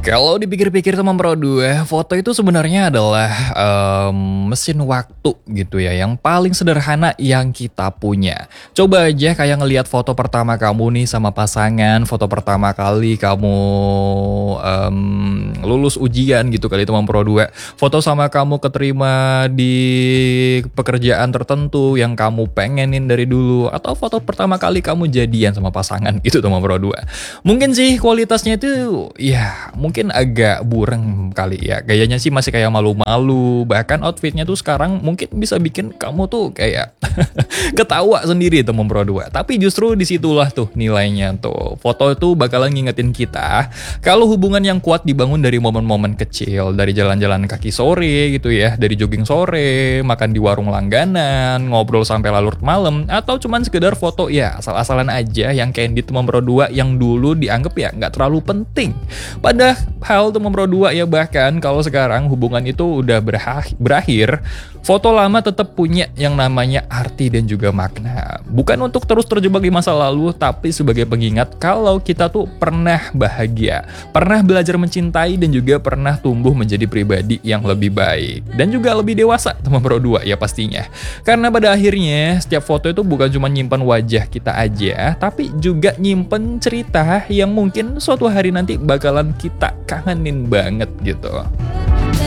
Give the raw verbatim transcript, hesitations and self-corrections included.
Kalau dipikir-pikir teman Pro dua, foto itu sebenarnya adalah, mmm, mesin waktu gitu ya, yang paling sederhana yang kita punya. Coba aja kayak ngelihat foto pertama kamu nih sama pasangan, foto pertama kali kamu, mmm, lulus ujian gitu kali teman Pro dua, foto sama kamu keterima di pekerjaan tertentu yang kamu pengenin dari dulu, atau foto pertama kali kamu jadian sama pasangan gitu teman Pro dua. Mungkin sih kualitasnya itu, ya mungkin agak burem kali ya, gayanya sih masih kayak malu-malu, bahkan outfitnya tuh sekarang mungkin bisa bikin kamu tuh kayak ketawa sendiri teman Pro dua. Tapi justru disitulah tuh nilainya tuh, foto itu bakalan ngingetin kita kalau hubungan yang kuat dibangun dari momen-momen kecil, dari jalan-jalan kaki sore gitu ya, dari jogging sore, makan di warung langganan, ngobrol sampai larut malam, atau cuman sekedar foto ya asal-asalan aja yang candid teman Pro dua yang dulu dianggap ya nggak terlalu penting. Padahal teman Pro dua ya, bahkan kalau sekarang hubungan itu udah berakhir, foto lama tetap punya yang namanya arti dan juga makna. Bukan untuk terus terjebak di masa lalu, tapi sebagai pengingat kalau kita tuh pernah bahagia, pernah belajar mencintai, dan juga pernah tumbuh menjadi pribadi yang lebih baik. Dan juga lebih dewasa teman Pro dua ya pastinya. Karena pada akhirnya setiap foto itu bukan cuma nyimpan wajah kita aja, tapi juga nyimpen cerita yang mungkin suatu hari nanti bakalan kita kangenin banget gitu.